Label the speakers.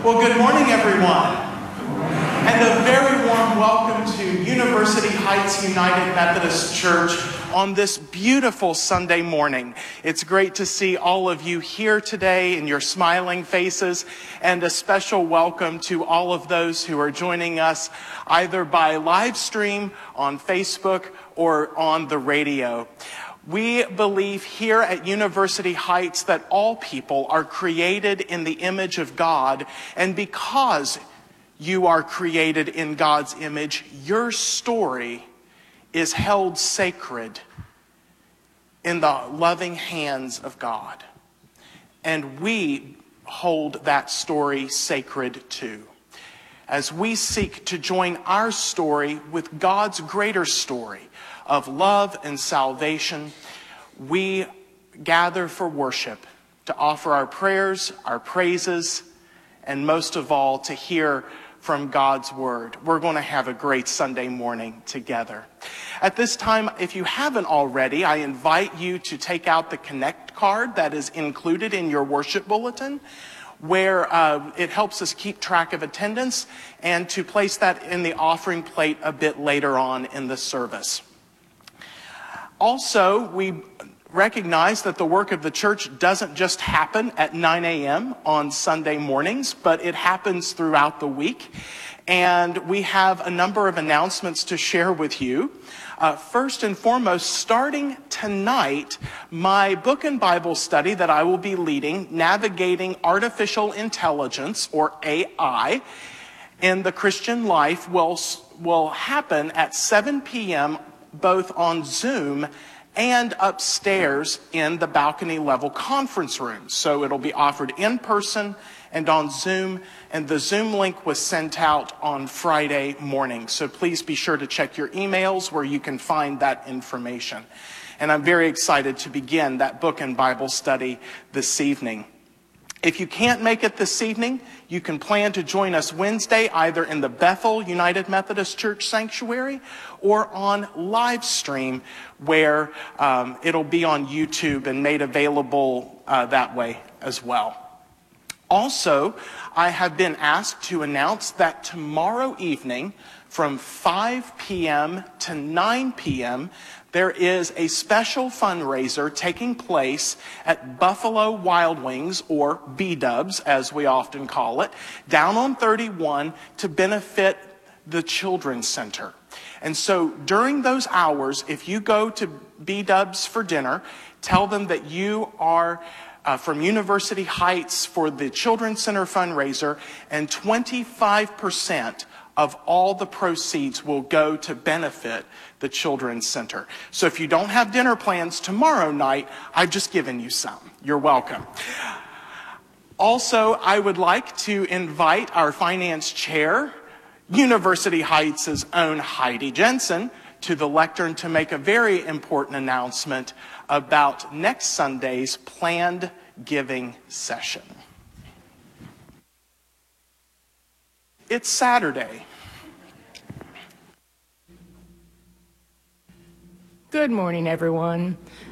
Speaker 1: Well, good morning, everyone, and a very warm welcome to University Heights United Methodist Church on this beautiful Sunday morning. It's great to see all of you here today and your smiling faces, and a special welcome to all of those who are joining us either by live stream on Facebook or on the radio. We believe here at University Heights that all people are created in the image of God, and because you are created in God's image, your story is held sacred in the loving hands of God. And we hold that story sacred too, as we seek to join our story with God's greater story of love and salvation. We gather for worship, to offer our prayers, our praises, and most of all, to hear from God's word. We're going to have a great Sunday morning together. At this time, if you haven't already, I invite you to take out the Connect card that is included in your worship bulletin, where it helps us keep track of attendance, and to place that in the offering plate a bit later on in the service. Also, we recognize that the work of the church doesn't just happen at 9 a.m. on Sunday mornings, but it happens throughout the week. And we have a number of announcements to share with you. First and foremost, starting tonight, my book and Bible study that I will be leading, Navigating Artificial Intelligence, or AI, in the Christian Life, will happen at 7 p.m. both on Zoom and upstairs in the balcony level conference room. So it'll be offered in person and on Zoom, and the Zoom link was sent out on Friday morning. So please be sure to check your emails where you can find that information. And I'm very excited to begin that book and Bible study this evening. If you can't make it this evening, you can plan to join us Wednesday either in the Bethel United Methodist Church Sanctuary or on live stream, where it'll be on YouTube and made available that way as well. Also, I have been asked to announce that tomorrow evening from 5 p.m. to 9 p.m., there is a special fundraiser taking place at Buffalo Wild Wings, or B-Dubs as we often call it, down on 31 to benefit the Children's Center. And so during those hours, if you go to B-Dubs for dinner, tell them that you are from University Heights for the Children's Center fundraiser, and 25% of all the proceeds will go to benefit the Children's Center. So if you don't have dinner plans tomorrow night, I've just given you some. You're welcome. Also, I would like to invite our finance chair, University Heights' own Heidi Jensen, to the lectern to make a very important announcement about next Sunday's planned giving session. It's Saturday.
Speaker 2: Good morning, everyone.